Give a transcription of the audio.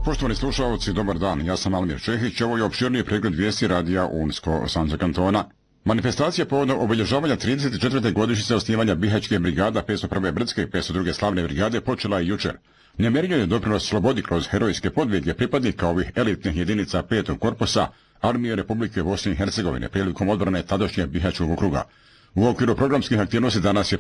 Poštovani slušalci, dobar dan, ja sam Almir Čehić, ovo je opširniji pregled vijesti radija Unsko-Sanca kantona. Manifestacija povodom obilježavanja 34. godišnjice osnivanja Bihaćke brigada 501. brdske i 502. slavne brigade počela je jučer. Nemjerljiv je doprinos slobodi kroz herojske podvige pripadnika ovih elitnih jedinica 5. korpusa Armije Republike Bosne i Hercegovine prilikom odbrane tadašnjeg Bihaćkog okruga. U okviru programskih aktivnosti danas je